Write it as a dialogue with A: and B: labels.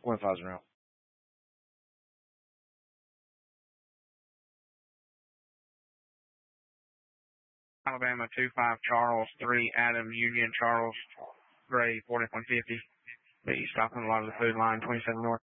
A: 150 round.
B: Alabama 25 Charles 3 Adam Union Charles Gray 4150. Be stopping a lot of the food line 27 north.